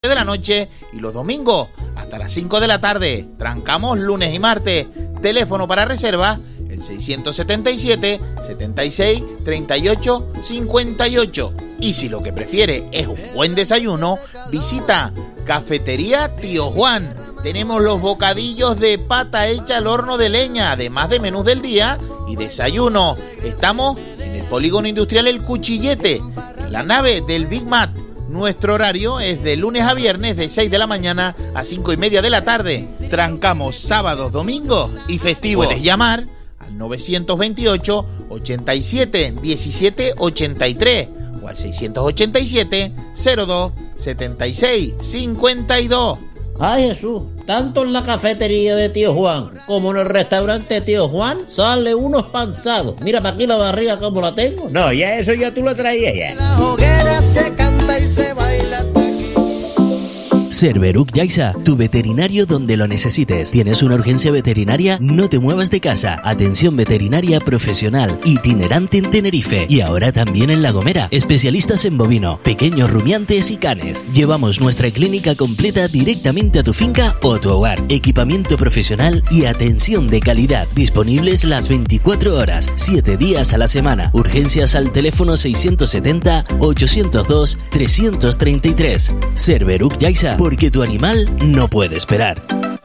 de la noche y los domingos hasta las 5 de la tarde. Trancamos lunes y martes. Teléfono para reserva el 677 76 38 58. Y si lo que prefiere es un buen desayuno, visita Cafetería Tío Juan. Tenemos los bocadillos de pata hecha al horno de leña, además de menús del día y desayuno. Estamos en el Polígono Industrial El Cuchillete, en la nave del Big Mac. Nuestro horario es de lunes a viernes de 6 de la mañana a 5:30 de la tarde. Trancamos sábados, domingos y festivos. Puedes llamar al 928 87 17 83 o al 687 02 76 52. Ay, Jesús, tanto en la cafetería de Tío Juan como en el restaurante Tío Juan sale unos panzados. Mira para aquí la barriga como la tengo. No, ya eso ya tú lo traías ya. La hoguera se canta y se baila. Cerveruc Yaiza, tu veterinario donde lo necesites. ¿Tienes una urgencia veterinaria? No te muevas de casa. Atención veterinaria profesional, itinerante en Tenerife y ahora también en La Gomera. Especialistas en bovino, pequeños rumiantes y canes. Llevamos nuestra clínica completa directamente a tu finca o tu hogar. Equipamiento profesional y atención de calidad. Disponibles las 24 horas, 7 días a la semana. Urgencias al teléfono 670 802 333. Cerveruc Yaiza, porque tu animal no puede esperar.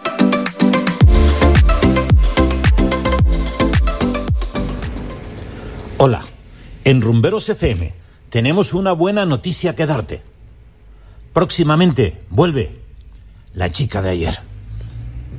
Hola, en Rumberos FM tenemos una buena noticia que darte. Próximamente vuelve la chica de ayer.